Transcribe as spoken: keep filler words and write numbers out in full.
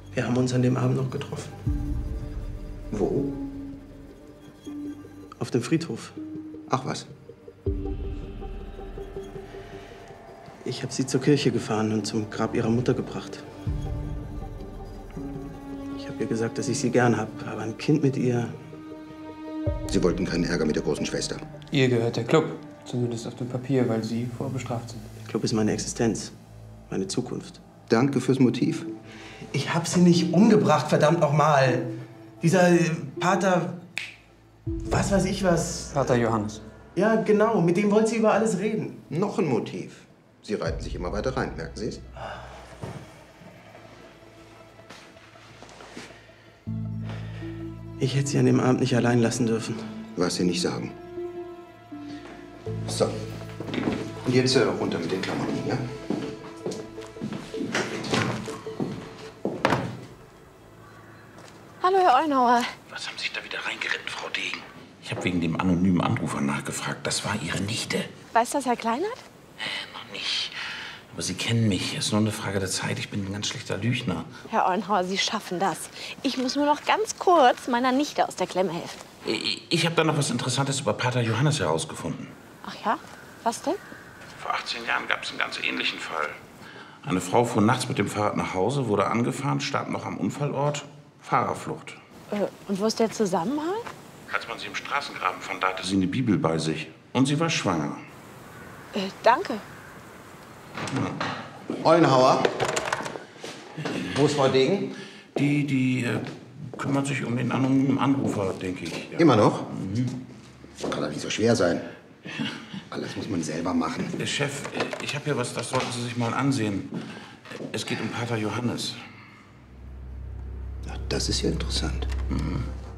Wir haben uns an dem Abend noch getroffen. Wo? Auf dem Friedhof. Ach was. Ich habe sie zur Kirche gefahren und zum Grab ihrer Mutter gebracht. Ich habe ihr gesagt, dass ich sie gern habe, aber ein Kind mit ihr... Sie wollten keinen Ärger mit der großen Schwester. Ihr gehört der Club, zumindest auf dem Papier, weil Sie vorbestraft sind. Der Club ist meine Existenz, meine Zukunft. Danke fürs Motiv. Ich habe sie nicht umgebracht, verdammt nochmal. Dieser äh, Pater... Was weiß ich was... Pater Johannes. Ja, genau. Mit dem wollte sie über alles reden. Noch ein Motiv. Sie reiten sich immer weiter rein, merken Sie es? Ich hätte sie an dem Abend nicht allein lassen dürfen. Was Sie nicht sagen. So. Und jetzt äh, runter mit den Klamotten, ja? Hallo, Herr Ollenhauer. Was haben Sie sich da wieder reingeritten, Frau Degen? Ich habe wegen dem anonymen Anrufer nachgefragt. Das war Ihre Nichte. Weiß das Herr Kleinert? Äh, noch nicht. Aber Sie kennen mich. Es ist nur eine Frage der Zeit. Ich bin ein ganz schlechter Lügner. Herr Ollenhauer, Sie schaffen das. Ich muss nur noch ganz kurz meiner Nichte aus der Klemme helfen. Ich, ich habe da noch was Interessantes über Pater Johannes herausgefunden. Ach ja? Was denn? Vor achtzehn Jahren gab es einen ganz ähnlichen Fall. Eine Frau fuhr nachts mit dem Fahrrad nach Hause, wurde angefahren, starb noch am Unfallort. Fahrerflucht. Äh, und wo ist der Zusammenhang? Als man sie im Straßengraben fand, da hatte sie eine Bibel bei sich. Und sie war schwanger. Äh, danke. Ollenhauer. Wo ist Frau Degen? Die, die äh, kümmert sich um den anonymen Anrufer, denke ich. Ja. Immer noch? Mhm. Kann doch nicht so schwer sein. Alles muss man selber machen. Äh, Chef, äh, ich habe hier was, das sollten Sie sich mal ansehen. Es geht um Pater Johannes. Ja, das ist ja interessant. Mhm.